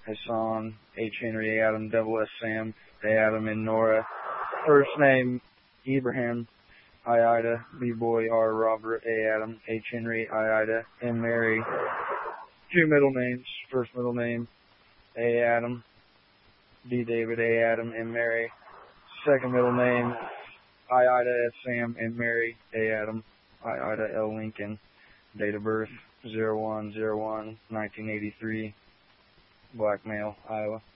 Hassan, H. Henry, A. Adam, double S. Sam, A. Adam, and Nora. First name, Ibrahim, I. Ida, B. Boy, R. Robert, A. Adam, H. Henry, I. Ida, M. Mary. Two middle names. First middle name, A. Adam, D. David, A. Adam, M. Mary. Second middle name, I. Ida, S. Sam, M. Mary, A. Adam, I. Ida, L. Lincoln. Date of birth, 01/01/1983. Black male, Iowa.